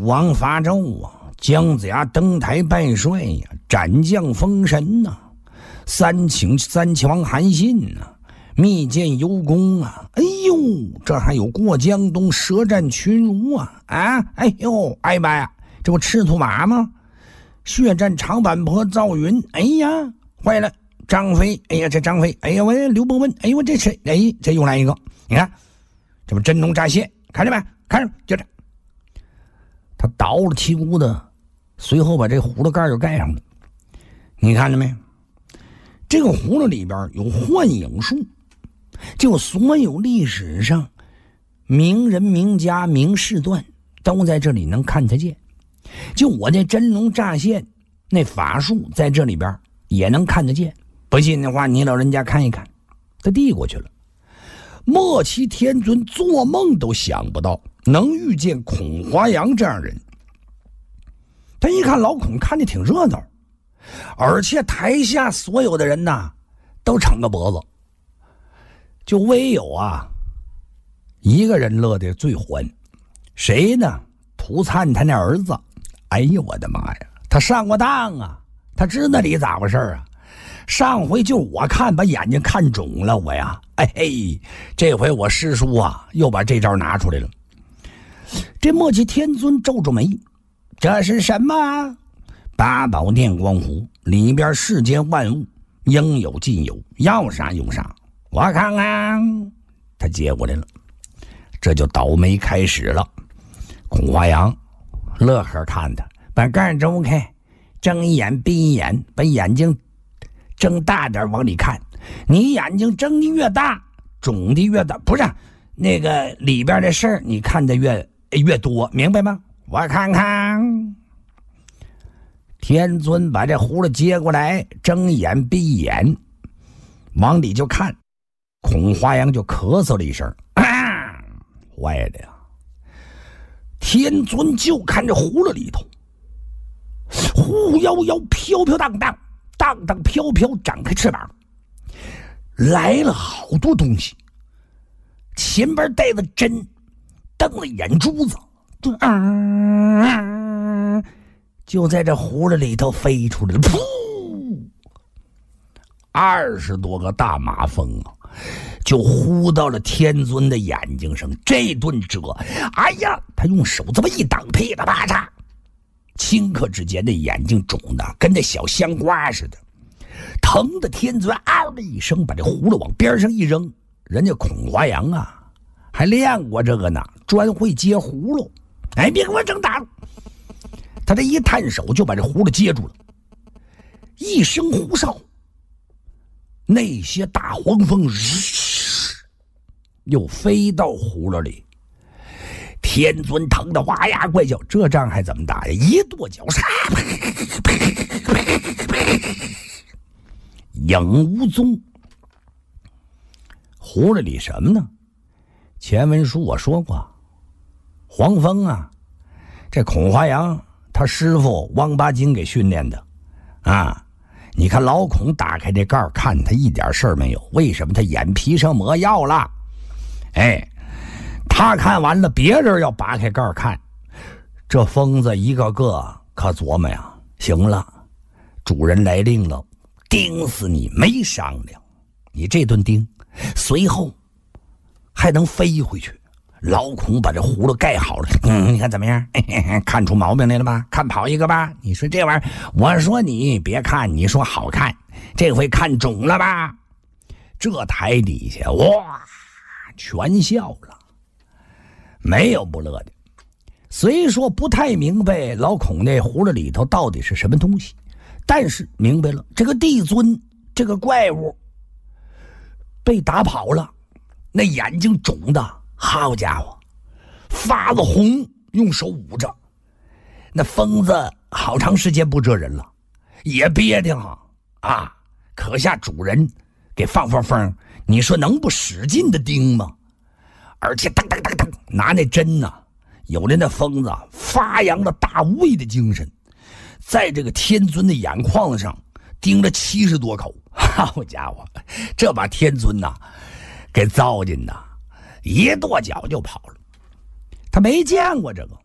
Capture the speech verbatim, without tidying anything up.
武王伐纣啊，姜子牙登台拜帅呀、啊，斩将封神呐、啊，三请三齐王韩信呐、啊，密见幽公啊，哎呦，这还有过江东舌战群儒啊，啊，哎呦，哎妈呀，这不赤兔马吗？血战长坂坡赵云，哎呀，坏了，张飞，哎呀，这张飞，哎呀，喂，刘伯温，哎呦，我这谁？哎，这又来一个，你看，这不真龙乍现，看见没？看着，就这。他倒了七股的，随后把这葫芦盖就盖上了。你看着没？这个葫芦里边有幻影术，就所有历史上名人名家名士段都在这里能看得见。就我这真龙乍现那法术在这里边也能看得见。不信的话，你老人家看一看。他递过去了。莫欺天尊做梦都想不到能遇见孔华阳这样人。他一看老孔看着挺热闹，而且台下所有的人呐都撑个脖子，就唯有啊一个人乐得最欢。谁呢？涂灿他那儿子。哎呦我的妈呀，他上过当啊，他知道里咋回事啊。上回就我看把眼睛看肿了我呀，哎嘿，这回我师叔啊又把这招拿出来了。这莫欺天尊皱皱眉，这是什么？八宝殿光壶里边世间万物应有尽有，要啥有啥。我看看，他接过来了，这就倒霉开始了。孔华阳乐呵看他，把盖睁开，睁一眼闭一眼，把眼睛睁大点往里看。你眼睛睁的越大，肿的越大，不是那个里边的事儿，你看的越越多，明白吗？我看看。天尊把这葫芦接过来，睁眼闭眼，往里就看。孔华阳就咳嗽了一声，啊，坏的呀！天尊就看这葫芦里头，忽悠悠，飘飘荡荡，荡荡飘飘，展开翅膀，来了好多东西。前边带着针，瞪了眼珠子，啊，就在这葫芦里头飞出来了，噗！二十多个大马蜂啊，就呼到了天尊的眼睛上。这顿折，哎呀，他用手这么一挡，噼里啪嚓，顷刻之间的眼睛肿的跟那小香瓜似的，疼的天尊嗷的一声把这葫芦往边上一扔。人家孔华阳啊还练过这个呢，专会接葫芦。哎，别给我整打了！他这一探手就把这葫芦接住了，一声呼哨，那些大黄蜂又飞到葫芦里。天尊疼得哇呀怪叫，这仗还怎么打呀？一跺脚，影无踪。葫芦里什么呢？前文书我说过，黄蜂啊，这孔华阳他师傅汪八金给训练的啊。你看老孔打开这盖儿看，他一点事儿没有。为什么？他眼皮上抹药了。哎，他看完了，别人要拔开盖儿看，这疯子一个个可琢磨呀，行了，主人来令了，盯死你没商量。你这顿盯，随后还能飞回去。老孔把这葫芦盖好了，嗯，你看怎么样？嘿嘿嘿，看出毛病来了吧？看跑一个吧？你说这玩意儿，我说你别看，你说好看，这回看肿了吧？这台底下哇，全笑了，没有不乐的。虽说不太明白老孔那葫芦里头到底是什么东西，但是明白了，这个帝尊这个怪物被打跑了，那眼睛肿的。好家伙，发了红，用手捂着。那疯子好长时间不蛰人了，也憋挺啊啊！可下主人给放放风，你说能不使劲的盯吗？而且噔噔噔噔拿那针呐、啊，有的那疯子发扬了大无畏的精神，在这个天尊的眼眶子上盯了七十多口。好家伙，这把天尊呐、啊、给糟践的。一跺脚就跑了，他没见过这个，